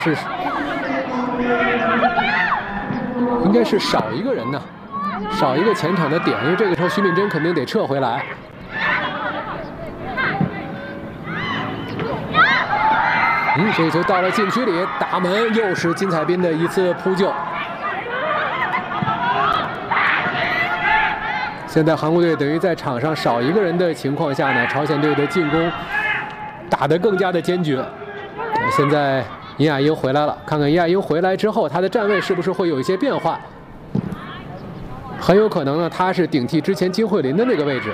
是应该是少一个人呢，少一个前场的点，因为这个时候徐敏珍肯定得撤回来。这个球到了禁区里，打门，又是金彩彬的一次扑救。现在韩国队等于在场上少一个人的情况下呢，朝鲜队的进攻打得更加的坚决。现在尹雅英回来了，看看尹雅英回来之后，她的站位是不是会有一些变化？很有可能呢，她是顶替之前金慧琳的那个位置。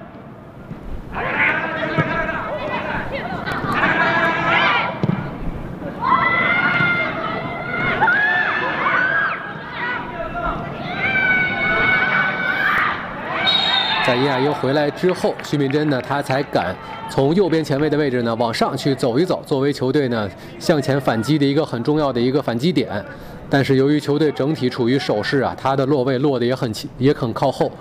在尹雅英回来之后，徐敏珍呢，她才敢从右边前卫的位置呢往上去走一走，作为球队呢向前反击的一个很重要的一个反击点。但是由于球队整体处于守势啊，她的落位落得也很靠后。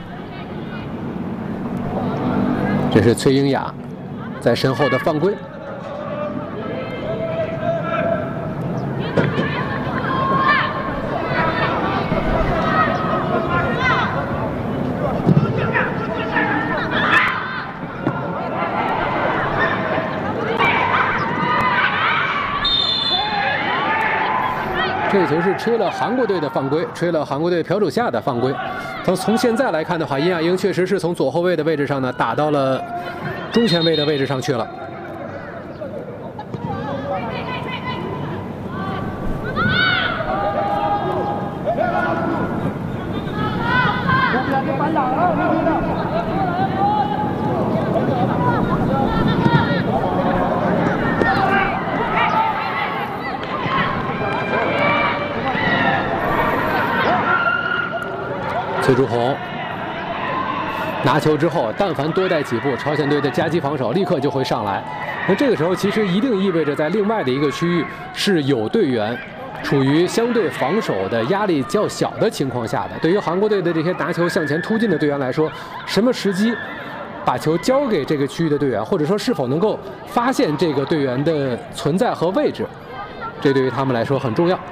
这是崔英雅在身后的犯规。这球是吹了韩国队的犯规，吹了韩国队朴主夏的犯规。从现在来看的话，尹雅英确实是从左后卫的位置上呢打到了中前卫的位置上去了。崔朱红拿球之后，但凡多带几步，朝鲜队的夹击防守立刻就会上来。那这个时候其实一定意味着在另外的一个区域是有队员处于相对防守的压力较小的情况下的。对于韩国队的这些拿球向前突进的队员来说，什么时机把球交给这个区域的队员，或者说是否能够发现这个队员的存在和位置，这对于他们来说很重要。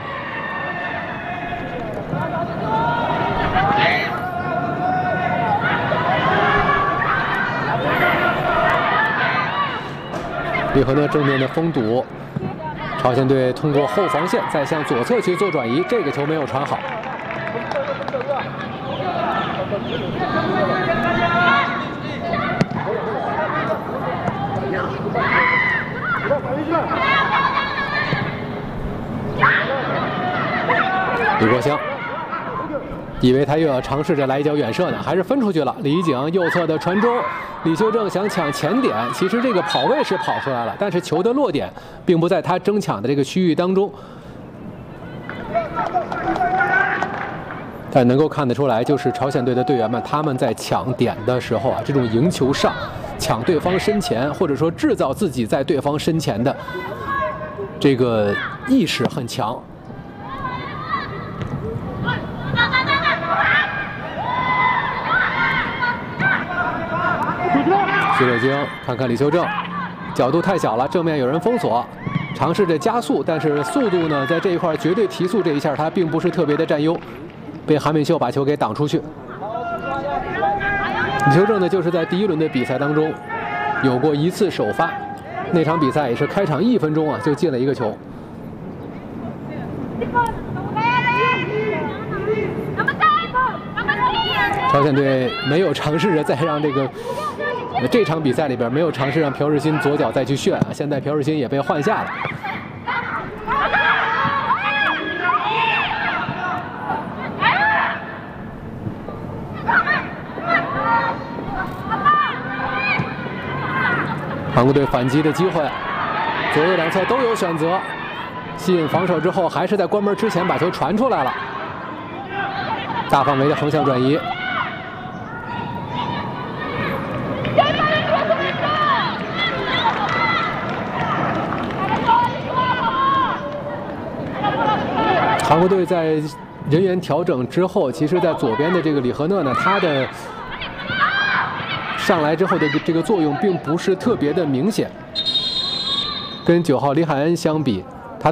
李和呢正面的封堵，朝鲜队通过后防线再向左侧去做转移，这个球没有传好。李国香以为他又要尝试着来一脚远射呢，还是分出去了。李怡景右侧的传中，李秀正想抢前点，其实这个跑位是跑出来了，但是球的落点并不在他争抢的这个区域当中。但能够看得出来，就是朝鲜队的队员们他们在抢点的时候啊，这种赢球上抢对方身前，或者说制造自己在对方身前的这个意识很强。徐柳京看看李秀正，角度太小了，正面有人封锁，尝试着加速，但是速度呢，在这一块绝对提速这一下他并不是特别的占优，被韩敏秀把球给挡出去。李秀正呢，就是在第一轮的比赛当中有过一次首发，那场比赛也是开场1分钟啊就进了一个球。朝鲜队没有尝试着再让这场比赛里边没有尝试让朴日欣左脚再去炫啊，现在朴日欣也被换下了。韩国队反击的机会，左右两侧都有选择，吸引防守之后，还是在关门之前把球传出来了，大范围的横向转移。韩国队在人员调整之后，其实在左边的这个李和讷呢，他的上来之后的这个作用并不是特别的明显，跟9号李海恩相比，